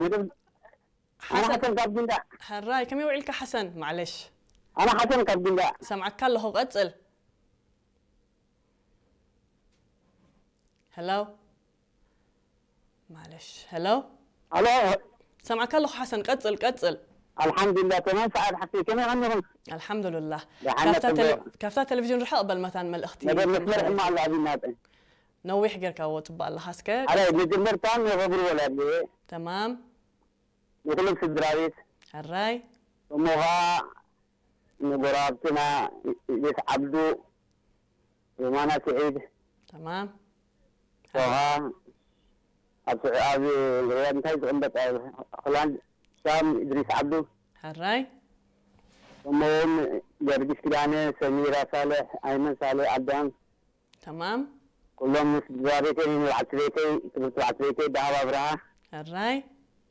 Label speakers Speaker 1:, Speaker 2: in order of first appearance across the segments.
Speaker 1: أنا
Speaker 2: حسن
Speaker 1: حسن قبل.
Speaker 2: هراي كم يوعيلك حسن معلش
Speaker 1: أنا حسن قبل.
Speaker 2: سمعك كان له قتل. هلو معلش هلو
Speaker 1: ألو.
Speaker 2: سمعك له حسن قتل.
Speaker 1: الحمد لله تمام سعد حسي كم عنهم.
Speaker 2: الحمد لله.
Speaker 1: كافتة
Speaker 2: كافتة تلفزيون رح أقبل مثلا مال أختي.
Speaker 1: نقدر نسمع مع اللاعبين هذا.
Speaker 2: نويح غير كوت بقى الله حسك.
Speaker 1: على نجمر تام يغبر ولا بيه.
Speaker 2: تمام.
Speaker 1: يخلص الدرايس.
Speaker 2: هراي.
Speaker 1: ومها نقرابتنا يس عبدو ومانا سعيد.
Speaker 2: تمام.
Speaker 1: وها أبي غير نتايج عندك خلان شام إدريس عبدو.
Speaker 2: هراي.
Speaker 1: ومهم جرجس كدانة سميرة صالح أيمن صالح عبدان.
Speaker 2: تمام.
Speaker 1: كلهم مسجاريتين العتريتي دعوة برا.
Speaker 2: هراي.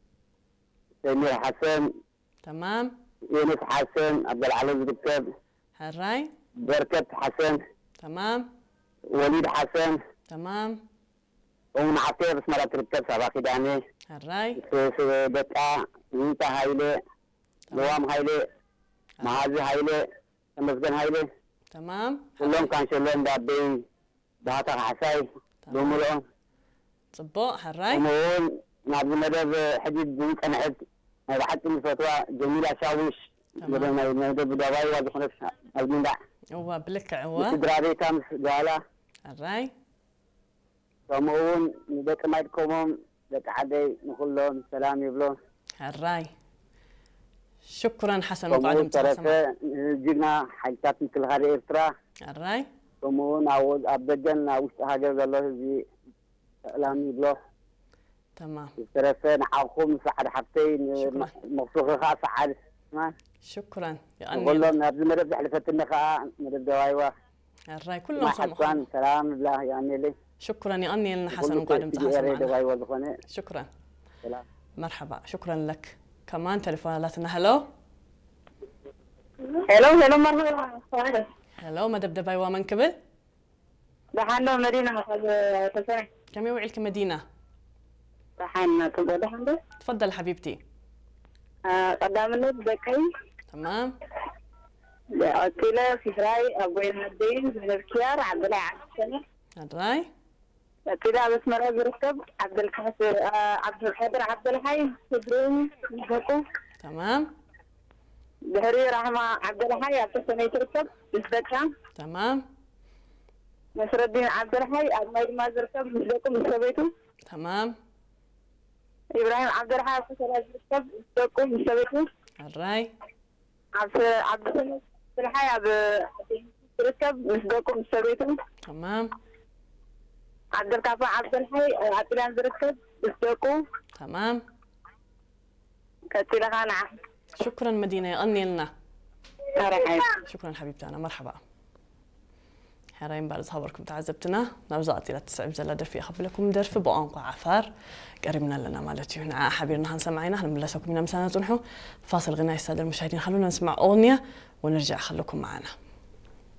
Speaker 1: سمير حسن.
Speaker 2: تمام.
Speaker 1: يونس حسن عبد العزيز ركب.
Speaker 2: هراي.
Speaker 1: بركت حسن.
Speaker 2: تمام.
Speaker 1: وليد حسن.
Speaker 2: تمام.
Speaker 1: ومن عطير اسمه ركب سبا كدانة.
Speaker 2: هراي.
Speaker 1: بقى انت هايلي دوام هايلي معازي هايلي مسجن هايلي.
Speaker 2: تمام.
Speaker 1: كلهم كان شلون دابين دهاتا حساي دوملون
Speaker 2: صبو هراي.
Speaker 1: ومون نابي مدب حديد بنت انا عد هذا حتى من فتوى جميلة شاويش قبل ما يمدب دواي وادخل البين دع
Speaker 2: هو بلك هو
Speaker 1: دراري كامس قالا
Speaker 2: هراي.
Speaker 1: ومون نبيك ما يدكمهم لك عدي نقول لهم سلام يبلون
Speaker 2: هراي. شكرا حسن وقعدم
Speaker 1: ترى جينا حاجات مثل هذه إفترا.
Speaker 2: هراي.
Speaker 1: ومون عود أبدجن عود هاجر الله زي سلام يبلون.
Speaker 2: تمام.
Speaker 1: ترى نعاقهم سعد حبتين مخصوص خاص سعد ما.
Speaker 2: شكرا
Speaker 1: يا أني. والله نبي مرد على فتنة خا مرد دوايوا.
Speaker 2: هراي كلهم
Speaker 1: سمحوا. سلام بالله يعني لي.
Speaker 2: شكرا يا أني لنا حسن وقعدم
Speaker 1: معنا.
Speaker 2: شكرا.
Speaker 1: سلام.
Speaker 2: مرحبا شكرا لك. كمان تليفوناتنا هلو.
Speaker 3: هلو مرحبا.
Speaker 2: هلو ما دبدباي ومن قبل؟
Speaker 3: دحنا مدينة تسعة.
Speaker 2: كم يوعيلك مدينة؟
Speaker 3: دحنا تبغى
Speaker 2: تفضل حبيبتي.
Speaker 3: قدامنا بكي.
Speaker 2: تمام.
Speaker 3: أكيلا فراي أبوين الدين من الكيار عبد الله عبد
Speaker 2: الراي.
Speaker 3: أكيلا بس مرة بركب عبد القادر عبد الحي سدرين بكو.
Speaker 2: تمام.
Speaker 3: بهري رحمة عبد الحي عبد السنة تركب بسبكان.
Speaker 2: تمام.
Speaker 3: نصر الدين عبد الحي أبو ما تركب بسبكو بسبيتو.
Speaker 2: تمام.
Speaker 3: إبراهيم عبد الحي عبد السنة تركب بسبكو بسبيتو.
Speaker 2: الراي.
Speaker 3: عبد السنة الحي عبد تركب بسبكو بسبيتو.
Speaker 2: تمام.
Speaker 3: عبد الكافي عبد الحي عبد الان تركب بسبكو.
Speaker 2: تمام.
Speaker 3: كتير خانع.
Speaker 2: شكرا مدينة يا أني لنا.
Speaker 3: شكرا
Speaker 2: حبيبتي أنا مرحبا. هراين بارز خبركم تعذبتنا نبزاتي لتسعب زلا درفي أخبركم درفي بقانقو عفار قريبنا لنا مالتي هنا حبيرنا هنسمعينا هنملسكم من مسانا تنحو فاصل غناء السادة المشاهدين خلونا نسمع أغنية ونرجع خلوكم معنا.